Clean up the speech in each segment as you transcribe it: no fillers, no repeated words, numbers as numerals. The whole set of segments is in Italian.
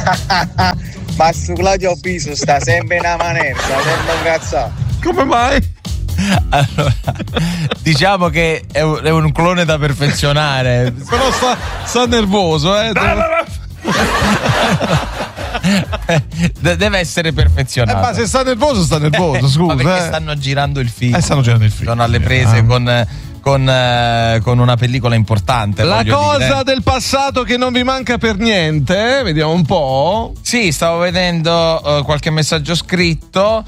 Ma su Claudio Biso sta sempre in una maniera, sta sempre incazzato. Come mai? Allora, diciamo che è un clone da perfezionare. Però sta nervoso, Deve essere perfezionato. Ma se sta nervoso, scusa. Ma perché stanno girando il film. Stanno girando il film. Sono alle prese con una pellicola importante. La cosa del passato che non vi manca per niente, vediamo un po'. Sì, stavo vedendo qualche messaggio scritto.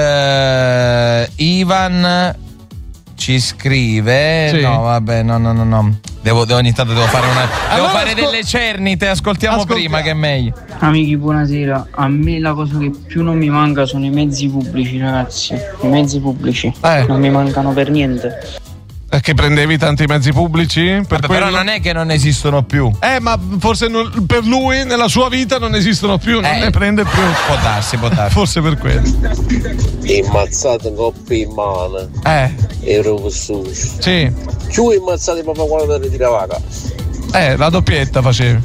Ivan ci scrive. Sì. No, vabbè, no. Ogni tanto devo fare delle cernite. Ascoltiamo prima che è meglio. Amici, buonasera. A me la cosa che più non mi manca sono i mezzi pubblici, ragazzi. I mezzi pubblici non mi mancano per niente. Che prendevi tanti mezzi pubblici? Però non è che non esistono più. Ma forse per lui nella sua vita non esistono più, non ne prende più. Può darsi. Forse per quello. Immazzato in coppia in mano. Ero questo. Sì. Ci vuoi immazzare proprio quando ti ritirava a casa? La doppietta facevi.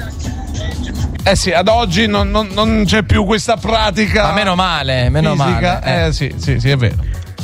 Sì, ad oggi non c'è più questa pratica. Ma meno male. Fisica. Sì, è vero.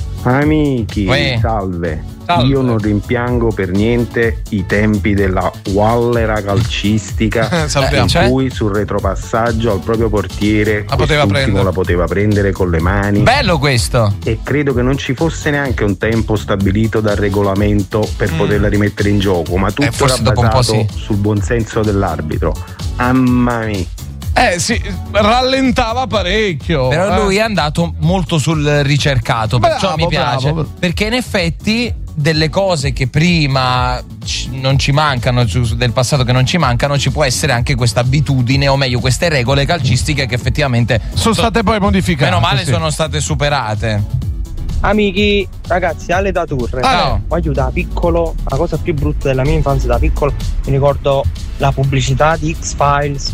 Amici, salve. Io non rimpiango per niente i tempi della Wallera calcistica in cui sul retropassaggio al proprio portiere la poteva prendere con le mani. Bello questo! E credo che non ci fosse neanche un tempo stabilito dal regolamento per poterla rimettere in gioco, ma tutto era basato sul buonsenso dell'arbitro. Mamma mia! Sì, rallentava parecchio. Però lui è andato molto sul ricercato, perciò mi piace. Bravo. Perché in effetti delle cose che prima non ci mancano, del passato che non ci mancano, ci può essere anche questa abitudine, o meglio queste regole calcistiche che effettivamente sono state poi modificate. Meno male sono state superate. Amici, ragazzi, Ale da Torre. Io da piccolo, la cosa più brutta della mia infanzia da piccolo, mi ricordo la pubblicità di X-Files.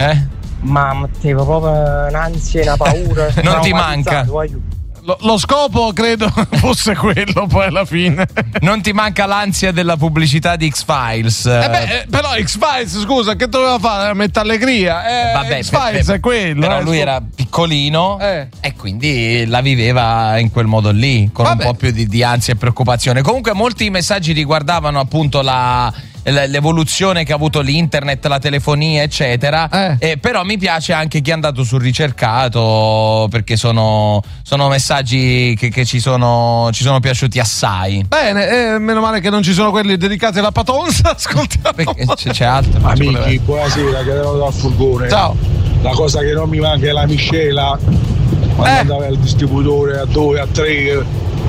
Ma mettevo proprio un'ansia e una paura. Non ti manca. Lo scopo credo fosse quello poi alla fine. Non ti manca l'ansia della pubblicità di X-Files. Però X-Files, scusa, che doveva fare? Mette allegria. X-Files è quello. Però lui era piccolino e quindi la viveva in quel modo lì, con un po' più di ansia e preoccupazione. Comunque molti messaggi riguardavano appunto l'evoluzione che ha avuto l'internet, la telefonia, eccetera. Però mi piace anche chi è andato sul ricercato, perché sono messaggi che ci sono piaciuti assai. Bene, meno male che non ci sono quelli dedicati alla patonza. Ascoltiamo. Perché c'è altro. Amici, buonasera, che ero dal furgone. Ciao. La cosa che non mi manca è la miscela. Quando andava al distributore a 2, a 3.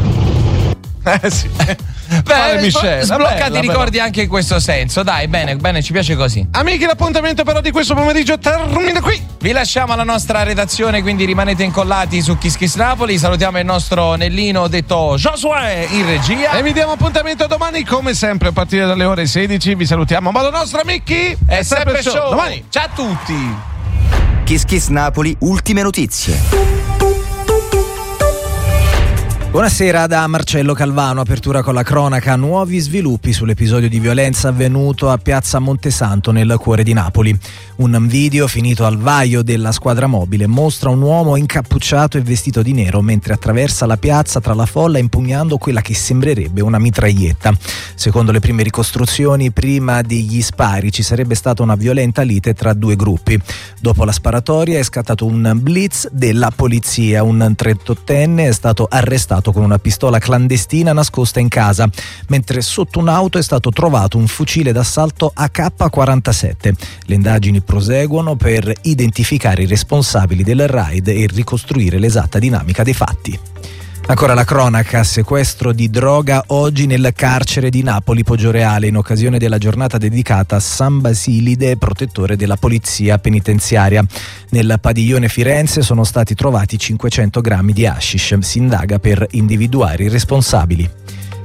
Sì. Sbloccati i ricordi anche in questo senso. Dai, bene, ci piace così. Amici, l'appuntamento però di questo pomeriggio termina qui. Vi lasciamo alla nostra redazione, quindi rimanete incollati su Kiss Kiss Napoli. Salutiamo il nostro Nellino, detto Josué, in regia. E vi diamo appuntamento domani, come sempre, a partire dalle ore 16. Vi salutiamo, ma la nostra Mickey è sempre show. Domani. Ciao a tutti. Kiss Kiss Napoli, ultime notizie. Buonasera da Marcello Calvano, apertura con la cronaca, nuovi sviluppi sull'episodio di violenza avvenuto a Piazza Montesanto nel cuore di Napoli. Un video finito al vaio della squadra mobile mostra un uomo incappucciato e vestito di nero mentre attraversa la piazza tra la folla impugnando quella che sembrerebbe una mitraglietta. Secondo le prime ricostruzioni, prima degli spari ci sarebbe stata una violenta lite tra due gruppi. Dopo la sparatoria è scattato un blitz della polizia. Un 38enne è stato arrestato con una pistola clandestina nascosta in casa, mentre sotto un'auto è stato trovato un fucile d'assalto AK-47. Le indagini proseguono per identificare i responsabili del raid e ricostruire l'esatta dinamica dei fatti. Ancora la cronaca, sequestro di droga oggi nel carcere di Napoli Poggioreale in occasione della giornata dedicata a San Basilide, protettore della polizia penitenziaria. Nel padiglione Firenze sono stati trovati 500 grammi di hashish, si indaga per individuare i responsabili.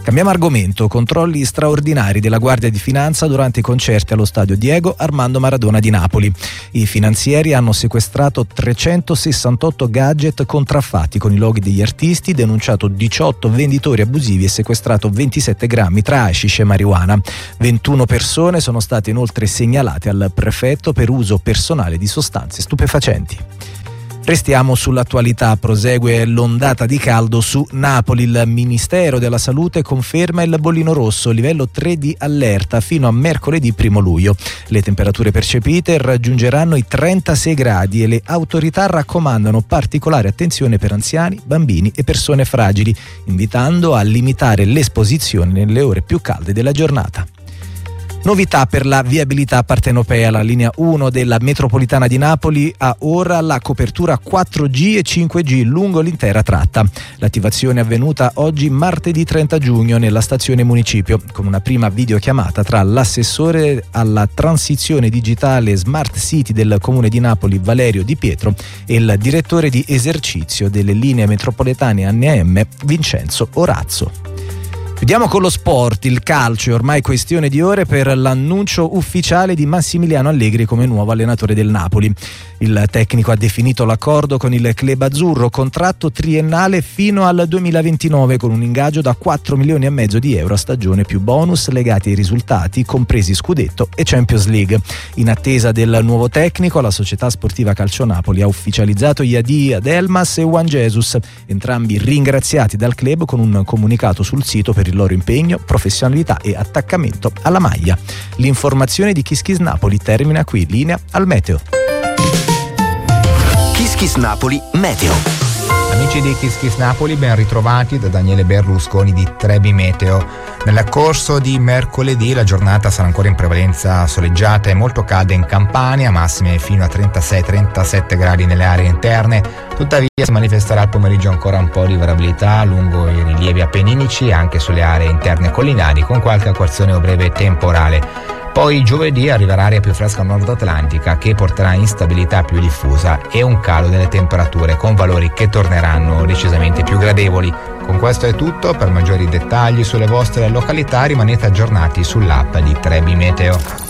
Cambiamo argomento, controlli straordinari della Guardia di Finanza durante i concerti allo stadio Diego Armando Maradona di Napoli. I finanzieri hanno sequestrato 368 gadget contraffatti con i loghi degli artisti, denunciato 18 venditori abusivi e sequestrato 27 grammi tra hashish e marijuana. 21 persone sono state inoltre segnalate al prefetto per uso personale di sostanze stupefacenti. Restiamo sull'attualità, prosegue l'ondata di caldo su Napoli. Il Ministero della Salute conferma il bollino rosso, livello 3 di allerta fino a mercoledì 1 luglio. Le temperature percepite raggiungeranno i 36 gradi e le autorità raccomandano particolare attenzione per anziani, bambini e persone fragili, invitando a limitare l'esposizione nelle ore più calde della giornata. Novità per la viabilità partenopea, la linea 1 della metropolitana di Napoli ha ora la copertura 4G e 5G lungo l'intera tratta. L'attivazione è avvenuta oggi martedì 30 giugno nella stazione Municipio, con una prima videochiamata tra l'assessore alla transizione digitale Smart City del Comune di Napoli Valerio Di Pietro e il direttore di esercizio delle linee metropolitane ANM Vincenzo Orazzo. Chiudiamo con lo sport, il calcio è ormai questione di ore per l'annuncio ufficiale di Massimiliano Allegri come nuovo allenatore del Napoli. Il tecnico ha definito l'accordo con il club azzurro, contratto triennale fino al 2029 con un ingaggio da 4,5 milioni di euro a stagione più bonus legati ai risultati, compresi scudetto e Champions League. In attesa del nuovo tecnico, la società sportiva Calcio Napoli ha ufficializzato gli addii ad Elmas e Juan Jesus, entrambi ringraziati dal club con un comunicato sul sito per il loro impegno, professionalità e attaccamento alla maglia. L'informazione di Kiss Kiss Napoli termina qui, linea al meteo. Kiss Kiss Napoli Meteo. Amici di Kiss Kiss Napoli, ben ritrovati da Daniele Berlusconi di Trebi Meteo. Nel corso di mercoledì la giornata sarà ancora in prevalenza soleggiata e molto calda in Campania, massime fino a 36-37 gradi nelle aree interne. Tuttavia si manifesterà al pomeriggio ancora un po' di variabilità lungo i rilievi appenninici e anche sulle aree interne collinari, con qualche acquazzone o breve temporale. Poi giovedì arriverà aria più fresca nord atlantica che porterà instabilità più diffusa e un calo delle temperature con valori che torneranno decisamente più gradevoli. Con questo è tutto, per maggiori dettagli sulle vostre località rimanete aggiornati sull'app di Trebi Meteo.